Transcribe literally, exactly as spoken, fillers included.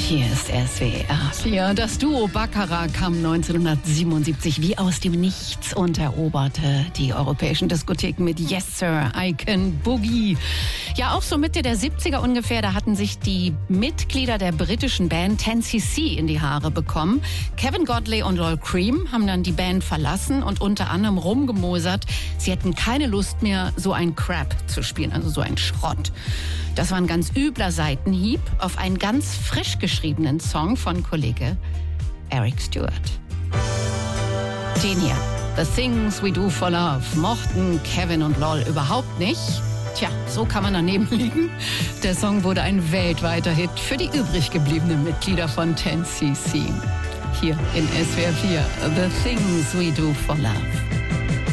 Hier ist S W R vier. Das Duo Baccarat kam neunzehnhundertsiebenundsiebzig wie aus dem Nichts und eroberte die europäischen Diskotheken mit Yes Sir, I Can Boogie. Ja, auch so Mitte der siebziger ungefähr, da hatten sich die Mitglieder der britischen Band ten C C in die Haare bekommen. Kevin Godley und Lol Creme haben dann die Band verlassen und unter anderem rumgemosert, sie hätten keine Lust mehr, so ein Crap zu spielen, also so ein Schrott. Das war ein ganz übler Seitenhieb auf einen ganz frisch geschriebenen Song von Kollege Eric Stewart. Den hier, The Things We Do for Love, mochten Kevin und Lol überhaupt nicht. Tja, so kann man daneben liegen. Der Song wurde ein weltweiter Hit für die übrig gebliebenen Mitglieder von ten C C. Hier in S W R vier, The Things We Do for Love.